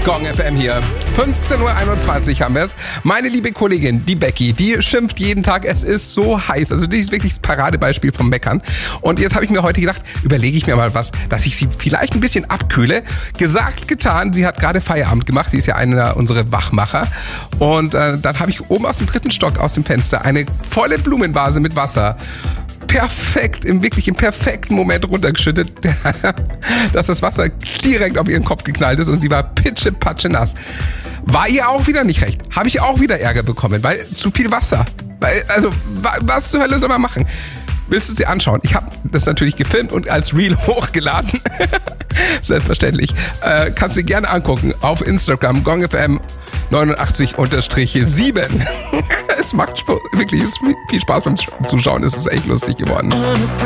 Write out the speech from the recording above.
Gong FM hier. 15.21 Uhr haben wir es. Meine liebe Kollegin, die Becky, die schimpft jeden Tag, es ist so heiß. Also die ist wirklich das Paradebeispiel vom Meckern. Und jetzt habe ich mir heute gedacht, überlege ich mir mal was, dass ich sie vielleicht ein bisschen abkühle. Gesagt, getan. Sie hat gerade Feierabend gemacht. Die ist ja einer unserer Wachmacher. Und dann habe ich oben aus dem 3. Stock, aus dem Fenster, eine volle Blumenvase mit Wasser perfekt, im perfekten Moment runtergeschüttet, dass das Wasser direkt auf ihren Kopf geknallt ist und sie war pitschepatsche nass. War ihr auch wieder nicht recht. Habe ich auch wieder Ärger bekommen, weil zu viel Wasser. Also, was zur Hölle soll man machen? Willst du es dir anschauen? Ich habe das natürlich gefilmt und als Reel hochgeladen. Selbstverständlich. Kannst du dir gerne angucken auf Instagram, GongFM 89_7. Es macht wirklich viel Spaß beim Zuschauen. Es ist echt lustig geworden.